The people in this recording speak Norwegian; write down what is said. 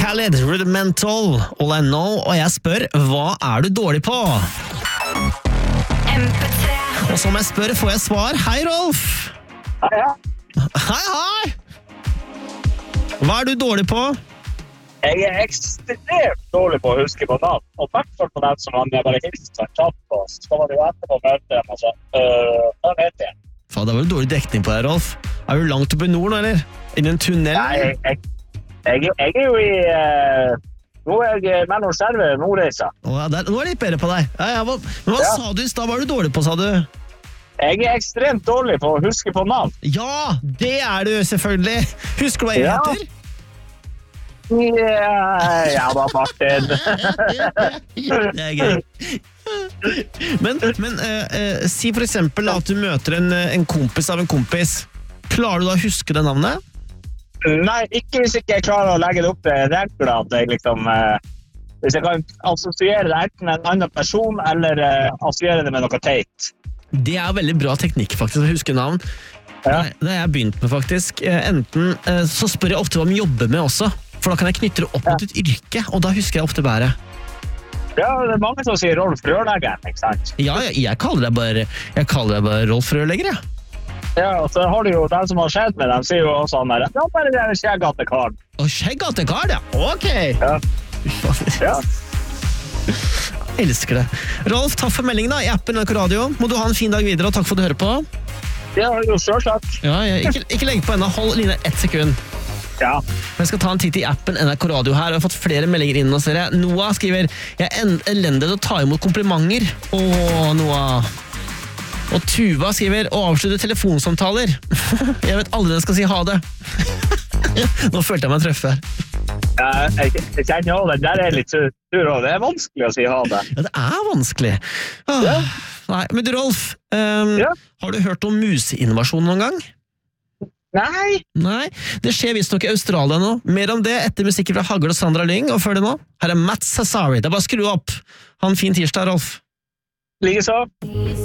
Khaled, Rudimental, All I Know, og jeg spør, hva er du dårlig på? MP3. Og som jeg spør, får jeg svar. Hei, Rolf! Ja. Hei! Hva er du dårlig på? Jeg er ekstremt dårlig på å huske på navn, og hvertfall på den som jeg bare hilser seg kjapt på, så skal man jo etterpå møte dem, altså. Hva vet jeg? Faen, det var vel dårlig dekning på deg, Rolf. Er du langt oppe i nord, eller? I en tunnel? Nei, jeg er jo i... nå er jeg mellom Skjerve og Nordreisa. Nå er jeg litt bedre på deg. Men hva sa du i sted? Hva er du dårlig på, sa du? Jeg er ekstremt dårlig på å huske på navn. Ja, det er du selvfølgelig. Husker du hva jeg heter? Ja da, Martin. Det er gøy. Men si for eksempel at du møter en kompis av en kompis. Klarer du da å huske det navnet? Nei, ikke hvis ikke jeg klarer å legge det opp til regler at jeg liksom... hvis jeg kan assosiere det enten en annen person, eller assosiere det med noe teit. Det er veldig bra teknikk faktisk, å huske navn. Ja. Det har jeg begynt med faktisk. Enten så spør jeg ofte hva de jobber med også, for da kan jeg knytte det opp mot et yrke, og da husker jeg ofte bedre. Ja, det er mange som sier Rolf Rørlegger, ikke sant? Ja, jeg kaller det bare Rolf Rørlegger, ja. Ja, og så har du jo den som har skjedd med dem, sier jo også han der, ja, bare det er skjeggatekard. Og skjeggatekard, ja, ok. Ja. Jeg elsker det. Rolf, takk for meldingen da, i appen NRK Radio. Må du ha en fin dag videre, og takk for at du hører på. Ja, jo, selvsagt. Ja, ikke legg på enda, hold linje 1 sekund. Ja. Jeg skal ta en titt i appen NRK Radio her, og jeg har fått flere meldinger inn, og ser jeg. Noah skriver, jeg er elendig til å ta imot komplimenter. Noah. Og Tuva skriver, å avslutte telefonsamtaler. Jeg vet aldri når jeg skal si ha det. Nå følte jeg meg trøffe her. Jeg kjenner jo, den der er litt sur, og det er vanskelig å si ha det. Ja, det er vanskelig. Ja. Nei, men du, Rolf, har du hørt om museinnovasjon noen gang? Nei, det skjer visst nok i Australia nå. Mer om det etter musikken fra Hagl og Sandra Lyng, og før det nå, her er Matt Sassari. Det er bare å skru opp. Ha en fin tirsdag, Rolf. Likeså.